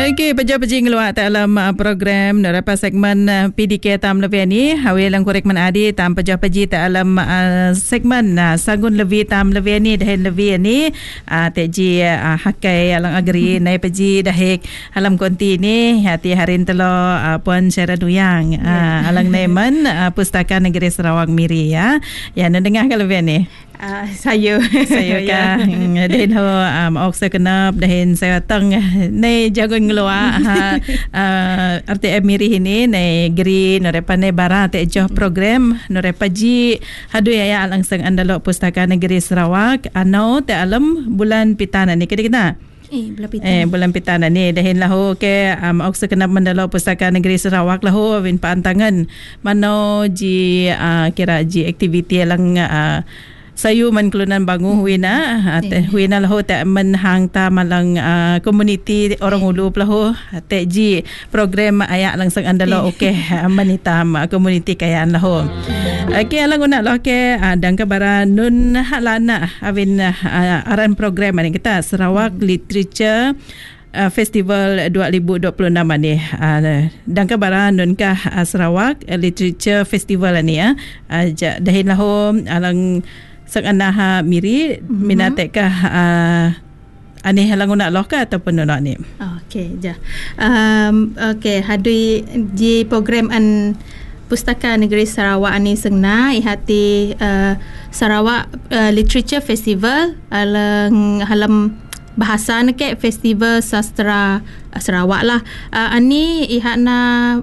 Okey, peja-peji ngeluar dalam program nerapa segmen PDK tam lebih ni. Hawi lang korek man adi tam peja-peji dalam segmen sangun lebih tam lebih ni dah lebih ni teji hakai alang agri nai peji dahik alam konti ni hati harin telo puan Syara Duyang alang naiman Pustaka Negeri Sarawak Miri ya. Ya ndengar ke lebih ni? Saya ya. Dahin ho oksa kenap dahin saya tang nei jagon ngeluar RTM Miri ini nei geri norepa nei bara te joh program norepa ji hadu ya alang sang andalo Pustaka Negeri Sarawak anau te alam bulan pitana ni kita bulan pitana ni dahin lahu ke oksa kenap mandalo Pustaka Negeri Sarawak lahu win paantangan mano ji kira ji aktiviti alang sayu man kelunan bangu huina huina lahu tak menhang ta malang community orang ulu lahu tak ji program ayak langsung andalo okey manita community kayaan lahu okey alang guna lah ke dan kabara nun halana avin aran program ni kita Sarawak Literature Festival 2026 ni dan kabara nun ka Sarawak Literature Festival ni dahin lahu alang sang anaha Miri minatek ka ani halang nak loh ka ataupun nak ni. Okey ja. Okey hadui di program an Pustaka Negeri Sarawak ani sengna ihati Sarawak Literature Festival alang halam bahasa ke Festival Sastra Sarawak lah. Ani ihana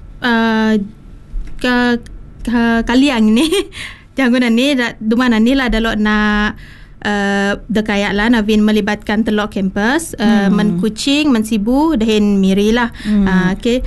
kaliang ni jangan ni dumana ni lah dalok na dekayak lah Navin melibatkan telok kampus men Kuching men Sibu dahin Miri lah. Okey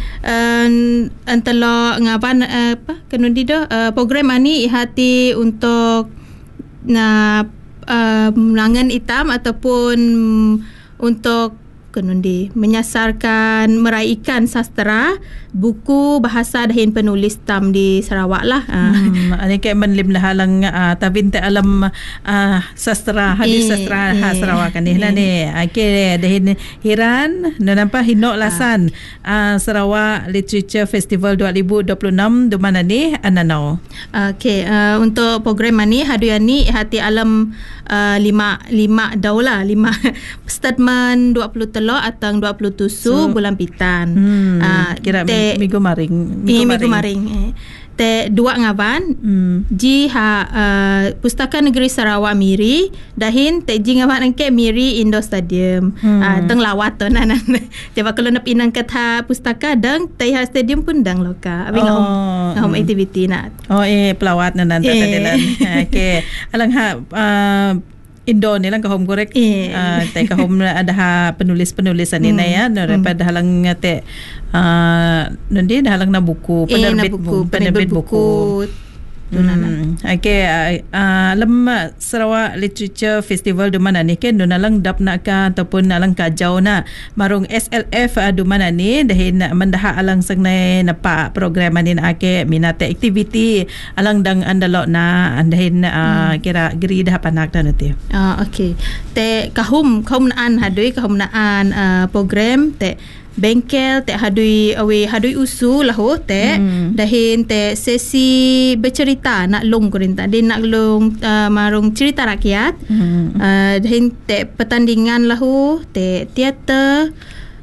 telok ngapan apa kenundi do program ani ihati untuk na Melangan Hitam ataupun untuk kenundi menyasarkan meraihkan sastra buku bahasa dahin penulis tam di Sarawak lah. Ani ke menlim halang tabin te alam sastra hadis sastra Sarawak ni lah ni. Okey dahin hiran nampa hinok lasan Sarawak Literature Festival 2026 di mana ni ananau. Okey untuk program ni hadu ni hati alam 5 daulah 5 statement 20 telok atau 20 tusu bulan pitan. Kira minggu maring. Te dua ngaban ji Pustaka Negeri Sarawak Miri dahin te ji ngaban angke Miri Indo Stadium teng lawat tu nan coba kalau nak pinang kata pustaka dang te stadium pun dang loka abing home activity nak pelawat nan tadalan okey alang Indo ni lang kahom korek tay kahom ada penulis-penulis ani na ya daripada halang te nanti dah halang na buku penerbit buku okey alam Sarawak Literature Festival di mana ni kan dona lang dap nak ka ataupun alang kajau na marung SLF di mana ni dahin mendaha alang sengnai napa program ani ake minat aktiviti alang dang andalok na dahin kira geri dah panak dah nanti. Okey te kahum naan hadui kahum naan program te bengkel te hadui usu lahu te dahin te sesi bercerita nak long kurinta dia nak long marung cerita rakyat dahin te pertandingan lahu te teater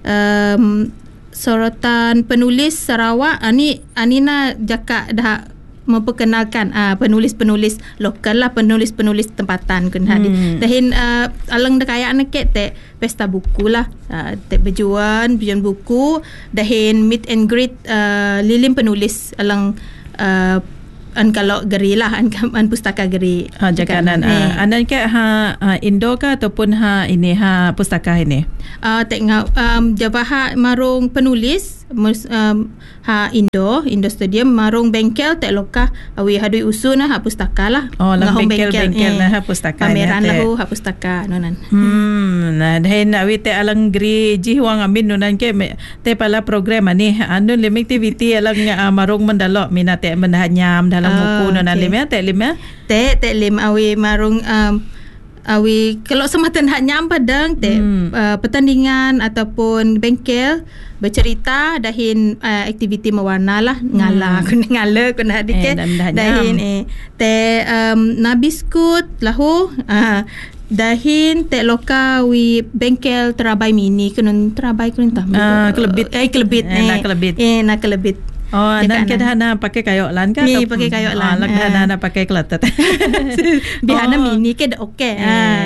sorotan penulis Sarawak ani na jakak dah memperkenalkan penulis-penulis lokal lah penulis-penulis tempatan kun hadir dahin alang dekayak neket te pesta buku lah te berjuan buku dahin meet and greet lilim penulis alang kalau geri lah an pustaka geri jakanan anan ke Indo ka ataupun ini pustaka ini tengok jabah marung penulis Indo Stadium marung bengkel tek lokah awi hadui usun pustaka lah bengkel pustaka pameran lahu pustaka nonan nah dahin awi te alang geri ji huang amin nonan ke te pala program ani anu lim activity alang marung mendalok minat te mendahanyam dalam buku nonan lim te lim awi marung awi kalau semata nak nyam padang pertandingan ataupun bengkel bercerita dahin aktiviti mewarna lah ngala kuna dikit dahin na biskut lahu dahin loka wi bengkel terabai mini kunun terabai kunun kelebit na kelebit nan kedana pakai kayok lan kan? Ni pakai kayok lan. Kedana pakai keletet. Bihana mini ke dah okey.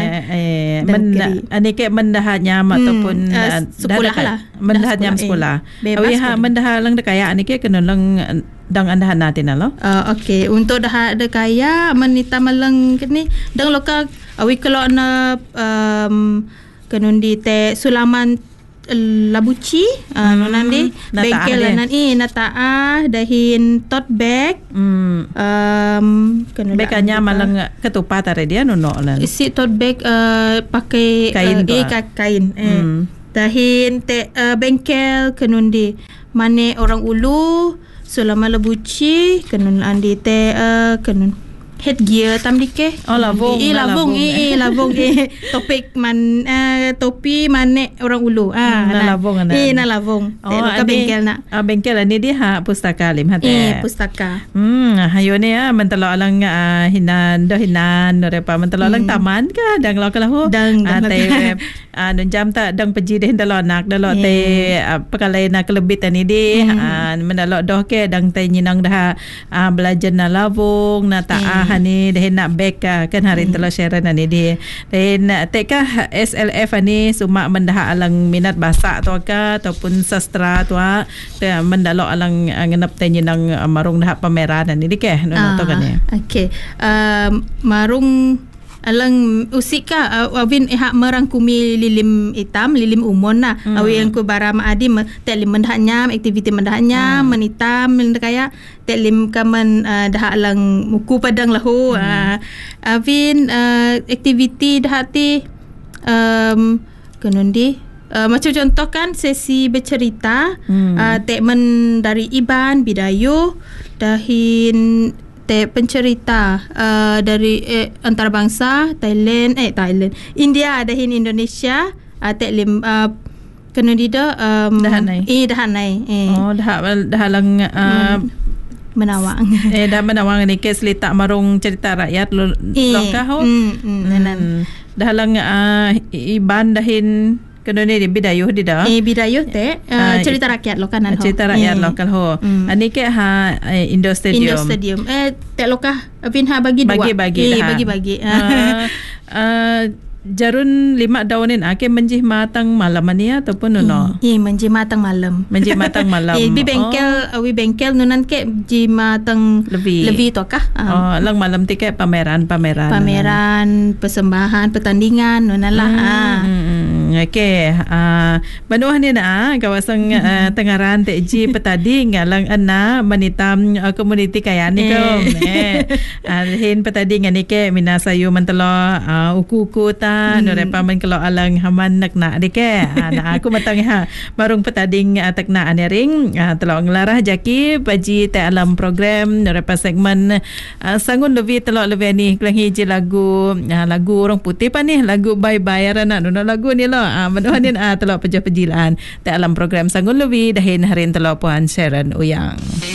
Ani ke mendahat nyam ataupun sekolah lah. Mendahat nyam sekolah. Awi ha mendahat lang dekaya ani ke kena lang dang andahan natin alo. Okey, untuk dah dekaya menita malang ni dang lokal awi kalau na kanun di te Sulaman Labuci nanti bengkel lanan nataah dahin tote bag bekanya malang ketupat tadi dia nono lan si tote bag pakai kain kain dahin bengkel kenundi mane orang ulu Sulama Labuci kenun andi kenun headgear tam dike labung labung topik man topi mane orang ulu labung na labung ka bengkel na bengkel ni dia pustaka lim pustaka hayo ni mentelo alang hinan repa mentelo alang taman ka dang lo kalahu dang nun jam ta dang peji deh dalo nak dalo te pakalai na kelebit ni di mendalo doh ke dang te nyinang dah belajar na labung na ta ni dah nak back kan hari telo share na ni di dan teka SLF ni suma mendah alang minat bahasa tu ka ataupun sastra tu te mendalo alang ngenap te nyinang marung dah pameran ni di ke no to kan ni okey marung alang usika awin merangkumi lilim hitam lilim umon na awi yang ku bara maadi telim mendahnya aktiviti mendahnya menitam mendakaya telim kaman dah alang muku padang lahu awin aktiviti dahati kenundi macam contoh kan sesi bercerita tekmen dari Iban Bidayu dahin pencerita dari antarabangsa Thailand India dahin Indonesia teklim kena dida dahanai dah lang menawang dah menawang ni kes letak marung cerita rakyat lokah dah lang Iban dahin kena ni Bidayuh di dah Bidayuh cerita rakyat lokal nan cerita rakyat lokal ho ani ke Indo Stadium te lokal pin bagi dua bagi jarun 5 daunin ake menjih matang malam ni ataupun no menjih matang malam bi bengkel nunan ke ji matang lebih to kah lang malam tiket pameran persembahan pertandingan nunan lah okey banuah ni na kawasan Tengaran teji petadi ngalang ana menitam komuniti kaya ni ko hin petadi ngani ke minasayu mentelo uku ta norepa men kalau alang haman nakna dike aku matang marung petading takna anering telo ngelarah jaki baji te alam program norepa segmen sangun lebih telo lebih ni kelang hiji lagu orang putih pa ni lagu bye bye rana no lagu ni lo menuhanin telo pejah pejilan te alam program sangun lebih dahin harin telo puan Sharon Uyang.